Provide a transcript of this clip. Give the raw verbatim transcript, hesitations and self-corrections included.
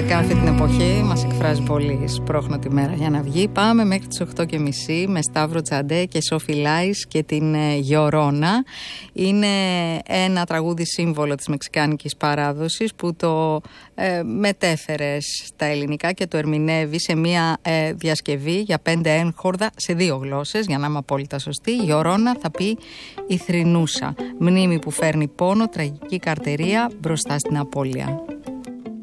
Ειδικά αυτή την εποχή μας εκφράζει πολύ σπρώχνωτη μέρα για να βγει. Πάμε μέχρι τις οκτώ και μισή με Σταύρο Τσαντέ και Σόφι Λάις και την ε, Γιορώνα. Είναι ένα τραγούδι σύμβολο της μεξικάνικης παράδοσης που το ε, μετέφερε στα ελληνικά και το ερμηνεύει σε μια ε, διασκευή για πέντε έγχορδα σε δύο γλώσσες, για να είμαι απόλυτα σωστή. Η Γιορώνα θα πει η θρηνούσα, μνήμη που φέρνει πόνο, τραγική καρτερία μπροστά στην απώλεια.